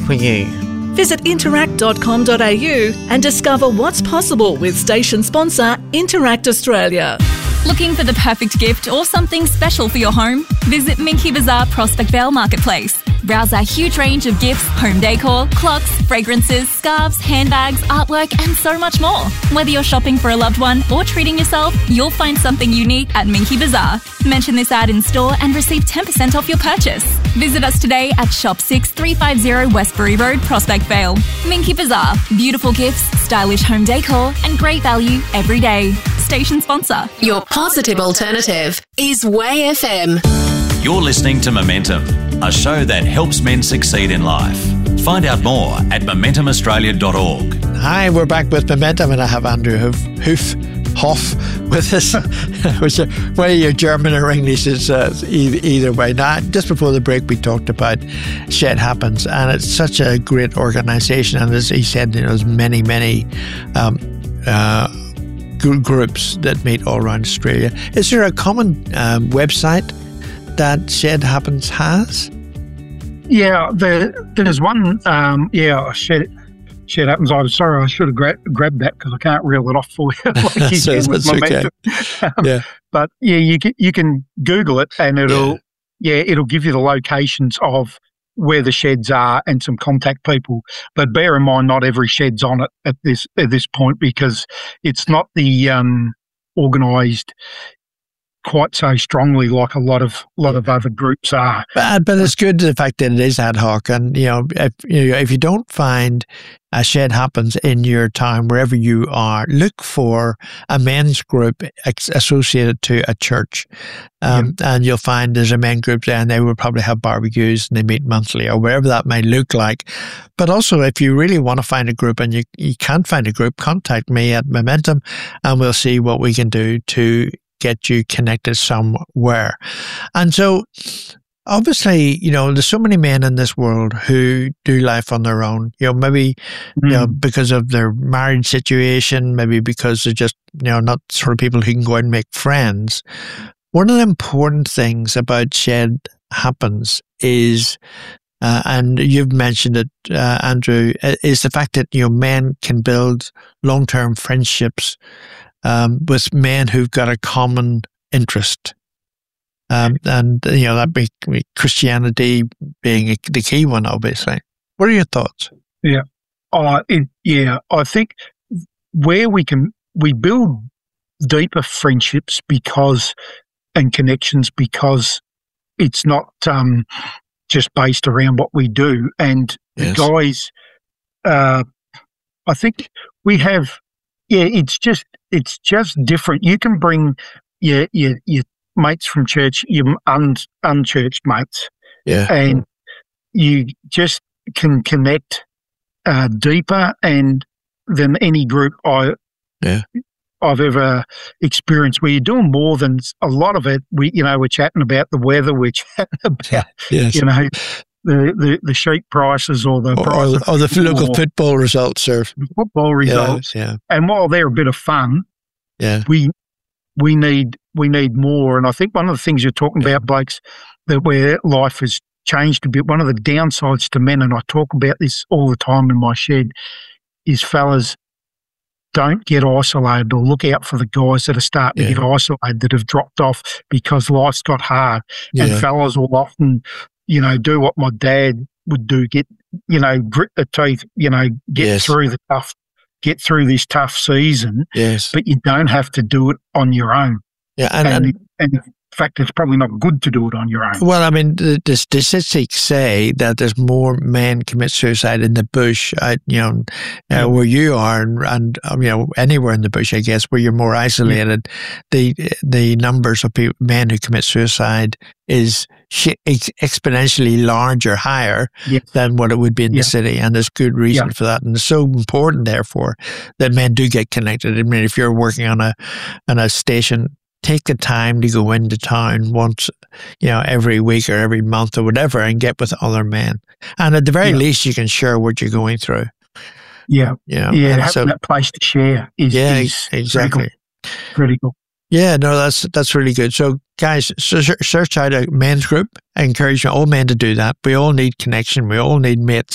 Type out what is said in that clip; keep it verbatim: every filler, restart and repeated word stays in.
for you. Visit interact dot com dot a u and discover what's possible with station sponsor Interact Australia. Looking for the perfect gift or something special for your home? Visit Minky Bazaar Prospect Vale Marketplace. Browse our huge range of gifts, home decor, clocks, fragrances, scarves, handbags, artwork and so much more. Whether you're shopping for a loved one or treating yourself, you'll find something unique at Minky Bazaar. Mention this ad in store and receive ten percent off your purchase. Visit us today at Shop six three five zero Westbury Road, Prospect Vale. Minky Bazaar. Beautiful gifts, stylish home decor and great value every day. Station sponsor. Your positive alternative is Way F M. You're listening to Momentum, a show that helps men succeed in life. Find out more at momentum australia dot org. Hi, we're back with Momentum, and I have Andrew Hoof, Hoof Hoff with us. Which, whether you're German or English is uh, either, either way. Now, just before the break, we talked about Shed Happens, and it's such a great organisation. And as he said, you know, there's many, many um, uh, groups that meet all around Australia. Is there a common um, website that Shed Happens has? Yeah, there, there's one. Um, yeah, Shed Shed Happens. I'm sorry, I should have gra- grabbed that because I can't reel it off for you. Like you so can with okay. um, yeah, but yeah, you can you can Google it and it'll yeah. yeah it'll give you the locations of where the sheds are and some contact people. But bear in mind, not every shed's on it at this at this point because it's not the um, organised quite so strongly like a lot of lot of other groups are. But, but it's good the fact that it is ad hoc, and you know if you know, if you don't find a Shed Happens in your town, wherever you are, look for a men's group ex- associated to a church, um, yeah. and you'll find there's a men group there, and they will probably have barbecues and they meet monthly or wherever that may look like. But also, if you really want to find a group and you you can't find a group, contact me at Momentum, and we'll see what we can do to get you connected somewhere. And so, obviously, you know, there's so many men in this world who do life on their own, you know, maybe, mm. you know, because of their marriage situation, maybe because they're just, you know, not sort of people who can go out and make friends. One of the important things about Shed Happens is, uh, and you've mentioned it, uh, Andrew, is the fact that, you know, men can build long-term friendships Um, with men who've got a common interest. Um, and, you know, that be Christianity being a, the key one, obviously. What are your thoughts? Yeah. Uh, it, yeah, I think where we can, we build deeper friendships because, and connections because it's not um, just based around what we do. And yes. the guys, uh, I think we have, yeah, it's just, it's just different. You can bring your your, your mates from church, your un, unchurched mates, yeah, and you just can connect uh, deeper and than any group I yeah. I've ever experienced. Where you're doing more than a lot of it. We you know we're chatting about the weather, we're chatting about yes. you know the, the, the sheep prices or the or, price or, or the football, local football results or football results. Yeah, yeah. And while they're a bit of fun, yeah, we we need we need more. And I think one of the things you're talking yeah. about, Blakes, that where life has changed a bit. One of the downsides to men, and I talk about this all the time in my shed, is fellas, don't get isolated or look out for the guys that are starting yeah. to get isolated, that have dropped off because life's got hard. Yeah. And fellas will often, you know, do what my dad would do, get, you know, grit the teeth, you know, get yes. through the tough, get through this tough season. Yes. But you don't have to do it on your own. Yeah. And, and, and, and in fact, it's probably not good to do it on your own. Well, I mean, the, the statistics say that there's more men commit suicide in the bush, uh, you know, uh, yeah. where you are, and, and um, you know, anywhere in the bush, I guess, where you're more isolated. Yeah. The the numbers of people, men who commit suicide is ex- exponentially larger, higher yes. than what it would be in yeah. the city, and there's good reason yeah. for that. And it's so important, therefore, that men do get connected. I mean, if you're working on a on a station, take the time to go into town once, you know, every week or every month or whatever, and get with other men. And at the very yeah. least, you can share what you're going through. Yeah, you know, yeah. Having so, that place to share is, yeah, is exactly critical. critical. Yeah, no, that's that's really good. So, guys, search out a men's group. I encourage all men to do that. We all need connection. We all need mates.